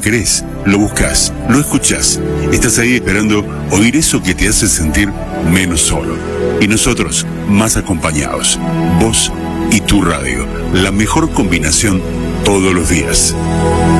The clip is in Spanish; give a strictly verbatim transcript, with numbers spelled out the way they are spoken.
querés, lo buscás, lo escuchás. Estás ahí esperando oír eso que te hace sentir menos solo. Y nosotros más acompañados. Vos y tu radio. La mejor combinación todos los días.